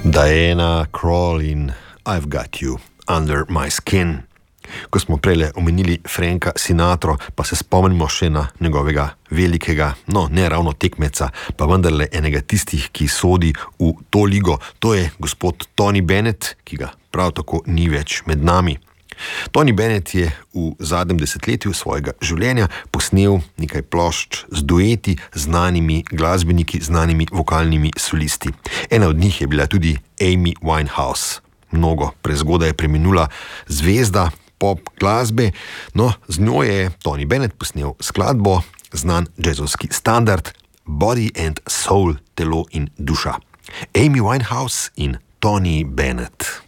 Diana Krall in I've Got You Under My Skin. Ko smo prele omenili Franka Sinatro, pa se spomnimo še na njegovega velikega, no ne ravno tekmeca, pa vendarle enega tistih, ki sodi v to ligo. To je gospod Tony Bennett, ki ga prav tako ni več med nami. Tony Bennett je v zadnjem desetletju svojega življenja posnel nekaj plošč z dueti znanimi glasbeniki, znanimi vokalnimi solisti. Ena od njih je bila tudi Amy Winehouse. Mnogo prezgodaj je preminula zvezda pop glasbe, no z njo je Tony Bennett posnel skladbo, znan jazzovski standard Body and Soul, telo in duša. Amy Winehouse in Tony Bennett.